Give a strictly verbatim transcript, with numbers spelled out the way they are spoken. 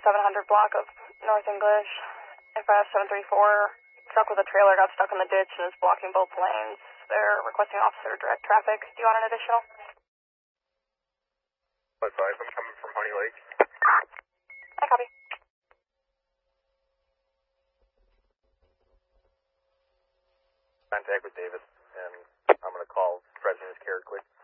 seven hundred block of North English. F I F seven three four, truck with a trailer got stuck in the ditch and is blocking both lanes. They're requesting officer to direct traffic. Do you want an additional? five five, I'm coming from Honey Lake. I copy. Contact with Davis, and I'm going to call President's Care quick.